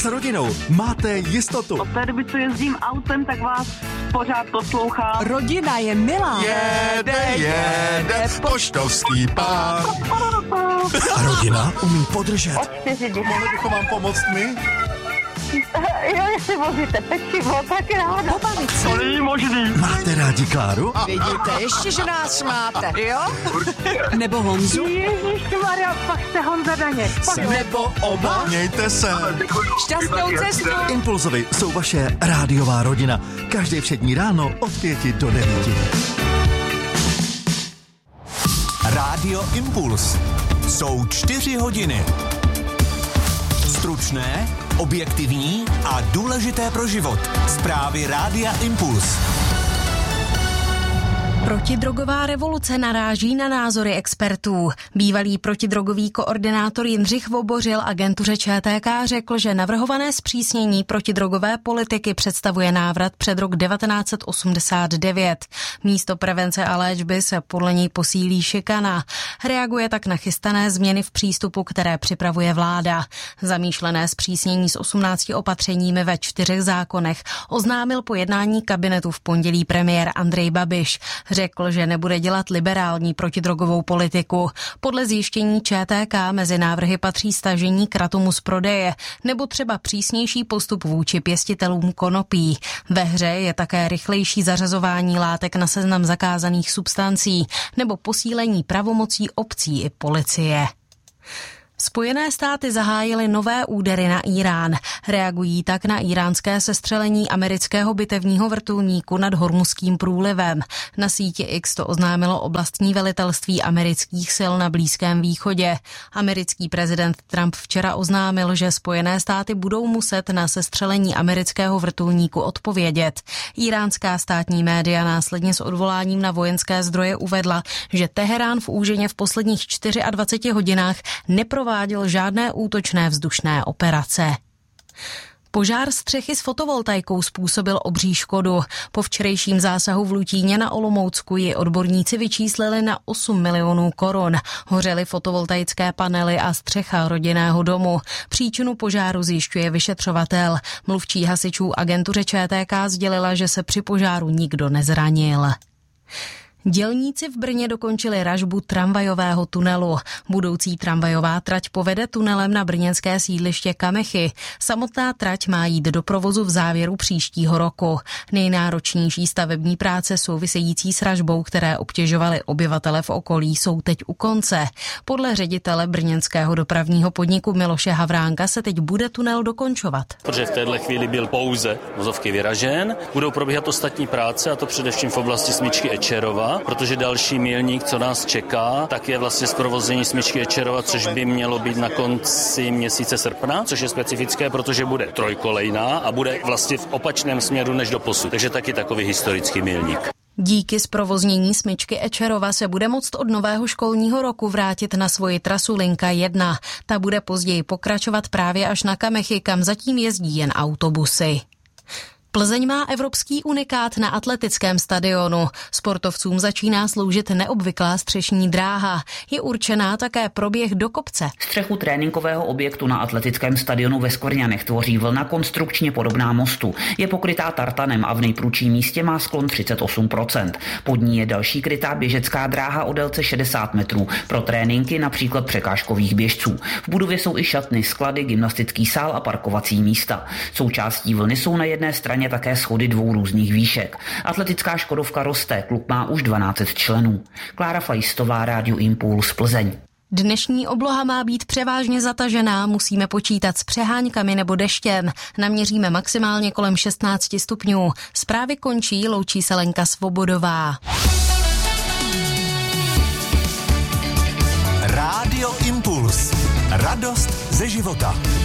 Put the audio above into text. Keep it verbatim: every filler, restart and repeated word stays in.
S rodinou máte jistotu. Od té doby, co jezdím autem, tak vás pořád poslouchám. Rodina je milá. Jede, jede, poštovský pán. A rodina umí podržet. Od čtyři děti. Mohli bychom vám pomoct my? Jo, jestli vozíte pečivo, tak ráda. Pobavit se. To není možný. Máte rádi Kláru? Vidíte, ještě, že nás máte, jo? Nebo Honzu? Ježišmarja, pak jste Honza Daněk. Nebo oba? Mějte se. Šťastnou cestu. Impulzovi jsou vaše rádiová rodina. Každé všední ráno od pěti do devíti. Rádio Impuls. Jsou čtyři hodiny. Stručné, objektivní a důležité pro život. Zprávy Rádia Impuls. Protidrogová revoluce naráží na názory expertů. Bývalý protidrogový koordinátor Jindřich Vobořil agentuře Č T K řekl, že navrhované zpřísnění protidrogové politiky představuje návrat před rok devatenáct set osmdesát devět. Místo prevence a léčby se podle něj posílí šikana. Reaguje tak na chystané změny v přístupu, které připravuje vláda. Zamýšlené zpřísnění s osmnácti opatřeními ve čtyřech zákonech oznámil po jednání kabinetu v pondělí premiér Andrej Babiš. Řekl, že nebude dělat liberální protidrogovou politiku. Podle zjištění Č T K mezi návrhy patří stažení kratomu z prodeje nebo třeba přísnější postup vůči pěstitelům konopí. Ve hře je také rychlejší zařazování látek na seznam zakázaných substancí nebo posílení pravomocí obcí i policie. Spojené státy zahájily nové údery na Írán. Reagují tak na íránské sestřelení amerického bitevního vrtulníku nad Hormuzským průlivem. Na síti X to oznámilo oblastní velitelství amerických sil na Blízkém východě. Americký prezident Trump včera oznámil, že Spojené státy budou muset na sestřelení amerického vrtulníku odpovědět. Íránská státní média následně s odvoláním na vojenské zdroje uvedla, že Teherán v úžině v posledních dvaceti čtyřech hodinách neprováděl žádné útočné vzdušné operace. Požár střechy s fotovoltaikou způsobil obří škodu. Po včerejším zásahu v Lutíně na Olomoucku ji odborníci vyčíslili na osm milionů korun. Hořely fotovoltaické panely a střecha rodinného domu. Příčinu požáru zjišťuje vyšetřovatel. Mluvčí hasičů agentuře Č T K sdělila, že se při požáru nikdo nezranil. Dělníci v Brně dokončili ražbu tramvajového tunelu. Budoucí tramvajová trať povede tunelem na brněnské sídliště Kamechy. Samotná trať má jít do provozu v závěru příštího roku. Nejnáročnější stavební práce související s ražbou, které obtěžovaly obyvatele v okolí, jsou teď u konce. Podle ředitele brněnského dopravního podniku Miloše Havránka se teď bude tunel dokončovat. Protože v téhle chvíli byl pouze vozovky vyražen, budou probíhat ostatní práce, a to především v oblasti smyčky Ečerova, protože další milník, co nás čeká, tak je vlastně zprovoznění smyčky Ečerova, což by mělo být na konci měsíce srpna, což je specifické, protože bude trojkolejná a bude vlastně v opačném směru než do posud. Takže taky takový historický milník. Díky zprovoznění smyčky Ečerova se bude moct od nového školního roku vrátit na svoji trasu Linka jedna. Ta bude později pokračovat právě až na Kamechy, kam zatím jezdí jen autobusy. Plzeň má evropský unikát na atletickém stadionu. Sportovcům začíná sloužit neobvyklá střešní dráha. Je určená také pro běh do kopce. Střechu tréninkového objektu na atletickém stadionu ve Skvrňanech tvoří vlna konstrukčně podobná mostu. Je pokrytá tartanem a v nejprudším místě má sklon třicet osm procent. Pod ní je další krytá běžecká dráha o délce šedesát metrů pro tréninky například překážkových běžců. V budově jsou i šatny, sklady, gymnastický sál a parkovací místa. Součástí vlny jsou na jedné straně také schody dvou různých výšek. Atletická Škodovka roste, klub má už dvanáct set členů. Klára Fajstová, Rádio Impuls, Plzeň. Dnešní obloha má být převážně zatažená, musíme počítat s přeháňkami nebo deštěm. Naměříme maximálně kolem šestnáct stupňů. Zprávy končí, loučí se Lenka Svobodová. Rádio Impuls. Radost ze života.